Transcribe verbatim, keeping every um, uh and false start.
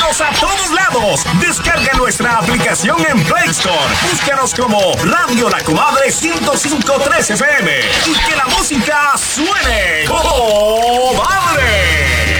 Escúchanos a todos lados. Descarga nuestra aplicación en Play Store. Búscanos como Radio La Comadre ciento cinco punto tres F M. Y que la música